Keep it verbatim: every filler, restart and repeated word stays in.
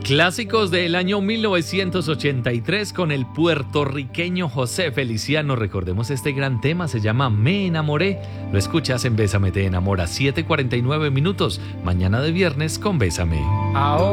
Clásicos del año mil novecientos ochenta y tres con el puertorriqueño José Feliciano. Recordemos este gran tema, se llama Me Enamoré. Lo escuchas en Bésame Te Enamora, siete cuarenta y nueve minutos. Mañana de viernes con Bésame. Ahora